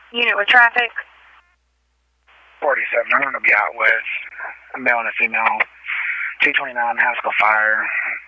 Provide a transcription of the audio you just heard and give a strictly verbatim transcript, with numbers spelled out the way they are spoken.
Unit with traffic. forty-seven, I'm going to be out with a male and a female. two twenty-nine Haskell Fire.